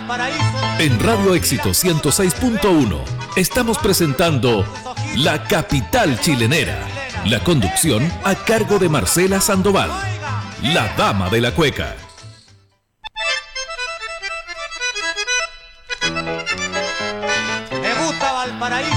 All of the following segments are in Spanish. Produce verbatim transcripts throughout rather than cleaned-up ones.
En Radio Éxito ciento seis punto uno estamos presentando La Capital Chilenera. La conducción a cargo de Marcela Sandoval, la dama de la cueca. Me gusta Valparaíso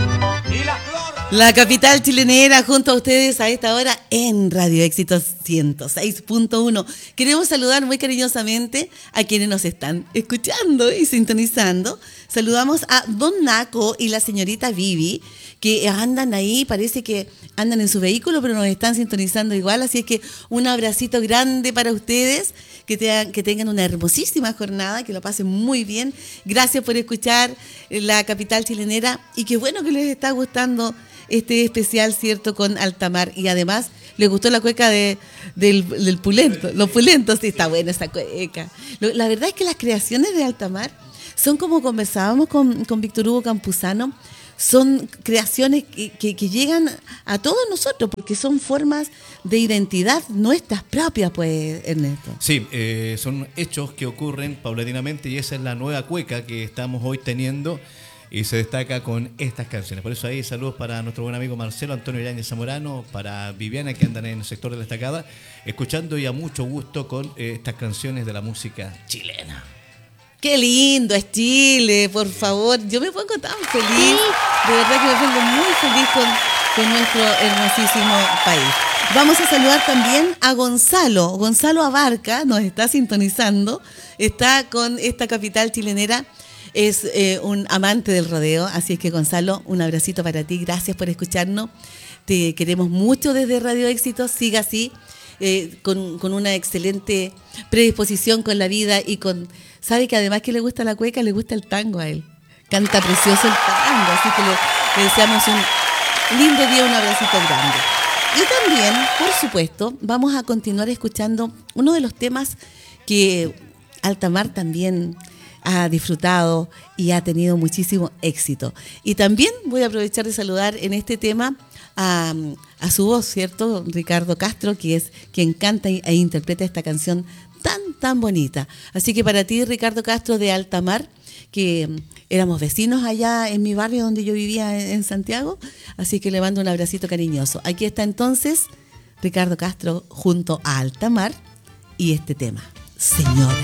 y la flor. La Capital Chilenera junto a ustedes a esta hora en Radio Éxito ciento seis punto uno. Queremos saludar muy cariñosamente a quienes nos están escuchando y sintonizando. Saludamos a Don Naco y la señorita Vivi, que andan ahí, parece que andan en su vehículo, pero nos están sintonizando igual. Así es que un abracito grande para ustedes, que, te, que tengan una hermosísima jornada, que lo pasen muy bien. Gracias por escuchar La Capital Chilenera y qué bueno que les está gustando este especial, ¿cierto?, con Altamar. Y además, les gustó la cueca de, del, del Pulento. Los Pulentos, sí, está buena esa cueca. Lo, la verdad es que las creaciones de Altamar son como conversábamos con, con Víctor Hugo Campuzano, son creaciones que, que, que llegan a todos nosotros, porque son formas de identidad nuestras propias, pues, Ernesto. Sí, eh, son hechos que ocurren paulatinamente y esa es la nueva cueca que estamos hoy teniendo. Y se destaca con estas canciones. Por eso ahí saludos para nuestro buen amigo Marcelo Antonio Yáñez Zamorano, para Viviana, que andan en el sector de la Estacada, escuchando y a mucho gusto con eh, estas canciones de la música chilena. ¡Qué lindo es Chile! Por favor, yo me pongo tan feliz. De verdad que me pongo muy feliz con, con nuestro hermosísimo país. Vamos a saludar también a Gonzalo. Gonzalo Abarca nos está sintonizando. Está con esta Capital Chilenera. Es eh, un amante del rodeo, así es que Gonzalo, un abracito para ti, gracias por escucharnos, te queremos mucho desde Radio Éxito, siga así, eh, con, con una excelente predisposición con la vida y con, sabe que además que le gusta la cueca, le gusta el tango a él, canta precioso el tango, así que le, le deseamos un lindo día, un abracito grande. Y también, por supuesto, vamos a continuar escuchando uno de los temas que Altamar también ha disfrutado y ha tenido muchísimo éxito. Y también voy a aprovechar de saludar en este tema a, a su voz, ¿cierto? Ricardo Castro, que es quien canta e interpreta esta canción tan, tan bonita. Así que para ti, Ricardo Castro de Altamar, que éramos vecinos allá en mi barrio donde yo vivía en Santiago, así que le mando un abracito cariñoso. Aquí está entonces Ricardo Castro junto a Altamar y este tema, Señor.